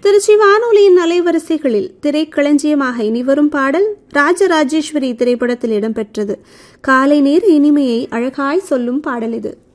திருச்சி வானொலியின் அலைவரிசைகளில் திரைக்களஞ்சியமாக இனிவரும் பாடல் ராஜராஜேஸ்வரி திரைப்படத்தில் இடம்பெற்றது. காலை நேர இனிமையை அழகாய் சொல்லும் பாடல் இது.